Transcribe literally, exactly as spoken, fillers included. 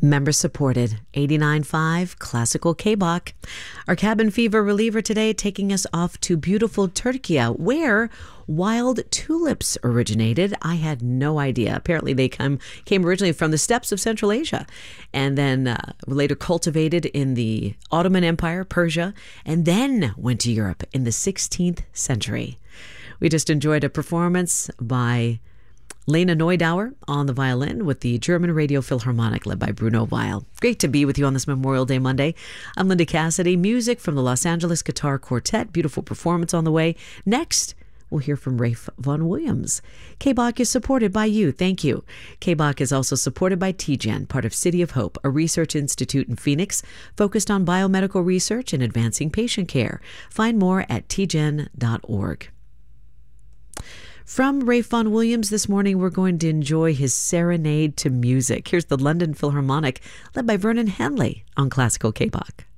Member supported, eighty-nine point five Classical K-Bach. Our cabin fever reliever today taking us off to beautiful Turkey, where wild tulips originated. I had no idea. Apparently they come, came originally from the steppes of Central Asia and then uh, were later cultivated in the Ottoman Empire, Persia, and then went to Europe in the sixteenth century. We just enjoyed a performance by Lena Neudauer on the violin with the German Radio Philharmonic led by Bruno Weil. Great to be with you on this Memorial Day Monday. I'm Linda Cassidy. Music from the Los Angeles Guitar Quartet. Beautiful performance on the way. Next, we'll hear from Rafe Vaughan Williams. K-Bach is supported by you. Thank you. K-Bach is also supported by T G E N, part of City of Hope, a research institute in Phoenix focused on biomedical research and advancing patient care. Find more at t g e n dot org. From Rafe Vaughan Williams this morning, we're going to enjoy his Serenade to Music. Here's the London Philharmonic, led by Vernon Hanley on Classical K-Bach.